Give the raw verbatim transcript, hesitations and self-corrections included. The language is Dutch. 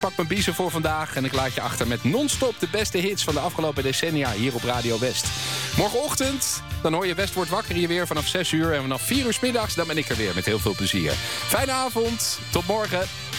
pak mijn biezen voor vandaag en ik laat je achter met non-stop de beste hits van de afgelopen decennia hier op Radio West. Morgenochtend, dan hoor je West wordt wakker hier weer vanaf zes uur en vanaf vier uur 's middags, dan ben ik er weer met heel veel plezier. Fijne avond, tot morgen.